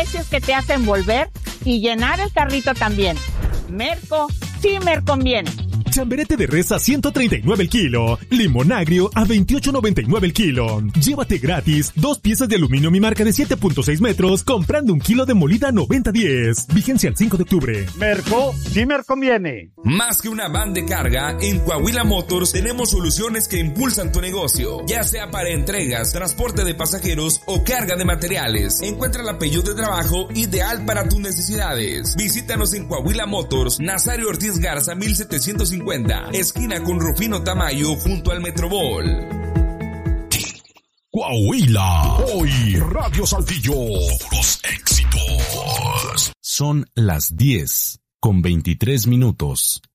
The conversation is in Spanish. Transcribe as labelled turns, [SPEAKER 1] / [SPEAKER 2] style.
[SPEAKER 1] precios que te hacen volver y llenar el carrito también. Merco, sí me conviene.
[SPEAKER 2] Chamberete de res a 139 el kilo. Limón agrio a 28.99 el kilo. Llévate gratis 2 piezas de aluminio mi marca de 7.6 metros comprando 1 kilo de molida 90-10. Vigencia el 5 de octubre.
[SPEAKER 3] Merco, sí me conviene.
[SPEAKER 4] Más que una van de carga, en Coahuila Motors tenemos soluciones que impulsan tu negocio, ya sea para entregas, transporte de pasajeros o carga de materiales. Encuentra el apellido de trabajo ideal para tus necesidades. Visítanos en Coahuila Motors, Nazario Ortiz Garza 1750, esquina con Rufino Tamayo junto al Metrobol.
[SPEAKER 5] Coahuila, hoy Radio Saltillo, los éxitos.
[SPEAKER 2] Son las 10:23.